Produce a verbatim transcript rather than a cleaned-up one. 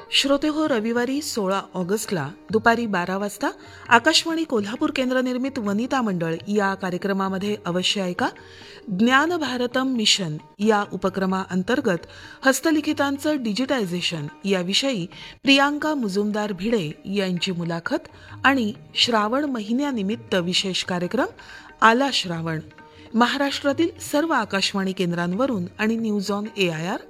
श्रोते हो, रविवारी सोळा ऑगस्टला दुपारी बारा वाजता आकाशवाणी कोल्हापूर केंद्र निर्मित वनिता मंडळ या कार्यक्रमामध्ये अवश्य ऐका. ज्ञान भारतम मिशन या उपक्रमाअंतर्गत हस्तलिखितांचं डिजिटायझेशन याविषयी प्रियांका मुजुमदार भिडे यांची मुलाखत आणि श्रावण महिन्यानिमित्त विशेष कार्यक्रम आला श्रावण. महाराष्ट्रातील सर्व आकाशवाणी केंद्रांवरून आणि news on A I R